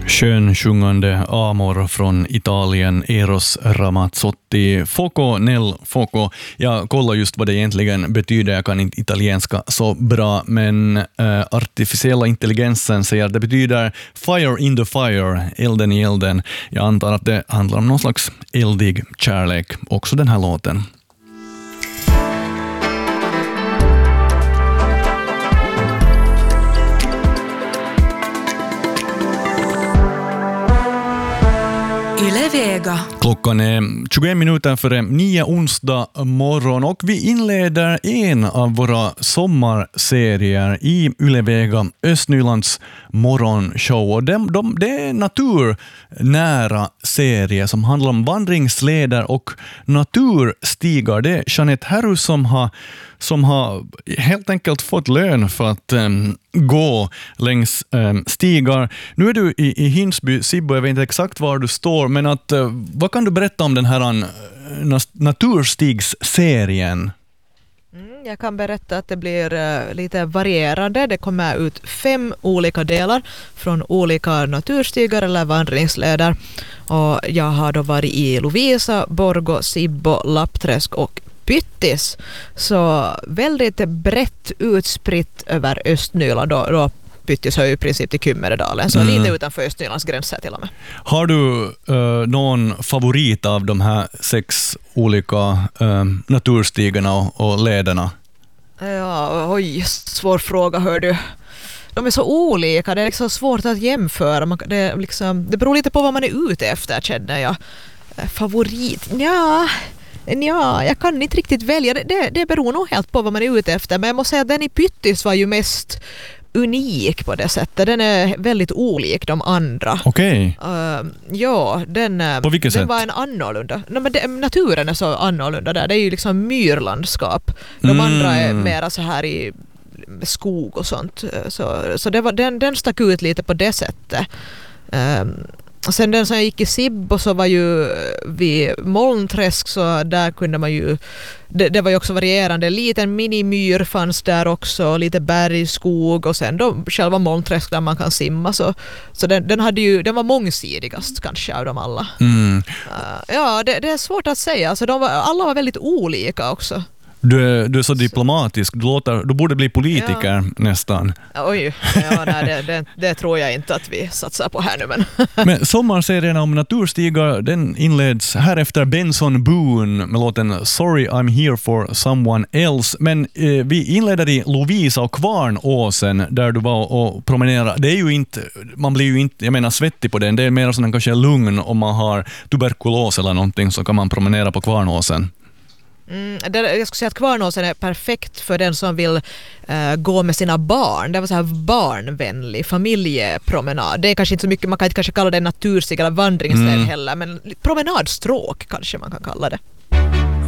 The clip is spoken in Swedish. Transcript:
Skönsjungande Amor från Italien, Eros Ramazzotti, Foco nel Foco. Jag kollar just vad det egentligen betyder, jag kan inte italienska så bra, men artificiella intelligensen säger att det betyder fire in the fire, elden i elden. Jag antar att det handlar om någon slags eldig kärlek, också den här låten. Yle-Vega. Klockan är 21 minuter före 9 onsdag morgon och vi inleder en av våra sommarserier i Yle-Vega, Östnylands morgonshow. Och det är en naturnära serie som handlar om vandringsleder och naturstigar. Det är Jeanette Herrus som har helt enkelt fått lön för att gå längs stigar. Nu är du i Hinsby, Sibbo, jag vet inte exakt var du står, men vad kan du berätta om den här naturstigsserien? Jag kan berätta att det blir lite varierande. Det kommer ut 5 olika delar från olika naturstigar eller vandringsleder. Och jag har då varit i Lovisa, Borgå, Sibbo, Lappträsk och Pyttis. Så väldigt brett utspritt över Östnyland. Då Pyttis hör ju i princip till Kymmeredalen, så lite utanför Östnylands gränser till och med. Har du någon favorit av de här 6 olika naturstigarna och lederna? Ja, svår fråga, hör du. De är så olika, det är liksom svårt att jämföra. Det beror lite på vad man är ute efter, känner jag. Favorit? Ja, jag kan inte riktigt välja. Det beror nog helt på vad man är ute efter. Men jag måste säga att den i Pyttis var ju mest unik på det sättet. Den är väldigt olik de andra. Okej. Ja, på vilket sätt? Den var en annorlunda. Naturen är så annorlunda där. Det är ju liksom myrlandskap. De andra är mera så här i skog och sånt. Så den stack ut lite på det sättet. Sen den som jag gick i Sibbo så var ju vid Molnträsk, så där kunde man ju, det var ju också varierande, liten minimyr fanns där också, lite bergskog och sen då själva Molnträsk där man kan simma, så den var mångsidigast kanske av dem alla. Ja, det är svårt att säga, alltså alla var väldigt olika också. Du är så diplomatisk. Du borde bli politiker nästan. Oj, det tror jag inte att vi satsar på här nu. Men sommarserien om naturstigar, den inleds här efter Benson Boone med låten Sorry I'm here for someone else. Men vi inleder i Lovisa och Kvarnåsen där du var och promenerade. Det är ju inte, man blir ju inte, jag menar, svettig på den. Det är mer sån kanske lugn om man har tuberkulos eller någonting, så kan man promenera på Kvarnåsen. Jag skulle säga att Kvarnåsen är perfekt för den som vill gå med sina barn. Det var så här barnvänlig familjepromenad. Det är kanske inte så mycket, man kan inte kanske kalla det naturstig eller vandringsled heller, men promenadstråk kanske man kan kalla det.